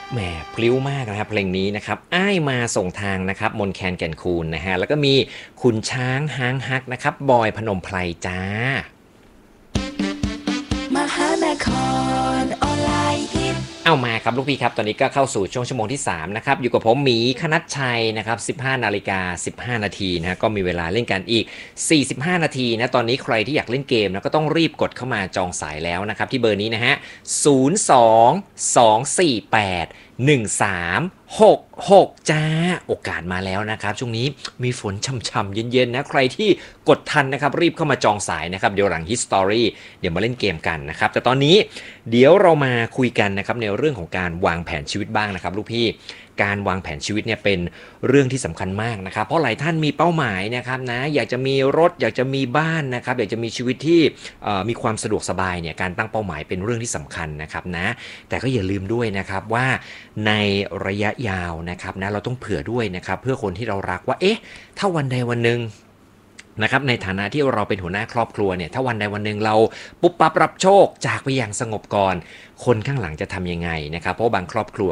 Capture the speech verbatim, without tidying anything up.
แหมพลิ้วมากนะครับเพลงนี้นะครับอ้ายมาส่งทางนะครับมนแคนแก่นคูนนะฮะแล้วก็มีคุณช้างฮางฮักนะครับบอยพนมไพรจ้ามหานครออนไลน์ฮิตเอามาครับลูกพี่ครับตอนนี้ก็เข้าสู่ช่วงชั่วโมงที่สามนะครับอยู่กับผมหมีคณัชชัยนะครับสิบห้านาฬิกาสิบห้านาทีนะฮะก็มีเวลาเล่นกันอีกสี่สิบห้านาทีนะตอนนี้ใครที่อยากเล่นเกมนะก็ต้องรีบกดเข้ามาจองสายแล้วนะครับที่เบอร์นี้นะฮะศูนย์ สอง สอง สี่ แปด หนึ่ง สาม หก หกจ้าโอกาสมาแล้วนะครับช่วงนี้มีฝนช่ำๆเย็นๆนะใครที่กดทันนะครับรีบเข้ามาจองสายนะครับเดี๋ยวหลัง History เดี๋ยวมาเล่นเกมกันนะครับแต่ตอนนี้เดี๋ยวเรามาคุยกันนะครับในเรื่องของการวางแผนชีวิตบ้างนะครับลูกพี่การวางแผนชีวิตเนี่ยเป็นเรื่องที่สำคัญมากนะครับเพราะหลายท่านมีเป้าหมายนะครับนะอยากจะมีรถอยากจะมีบ้านนะครับอยากจะมีชีวิตที่มีความสะดวกสบายเนี่ยการตั้งเป้าหมายเป็นเรื่องที่สำคัญนะครับนะแต่ก็อย่าลืมด้วยนะครับว่าในระยะยาวนะครับนะเราต้องเผื่อด้วยนะครับเพื่อคนที่เรารักว่าเอ๊ะถ้าวันใดวันหนึ่งนะครับในฐานะที่เราเป็นหัวหน้าครอบครัวเนี่ยถ้าวันใดวันหนึ่งเราปุ๊บปั๊บรับโชคจากไปอย่างสงบก่อนคนข้างหลังจะทำยังไงนะครับเพราะบางครอบครัว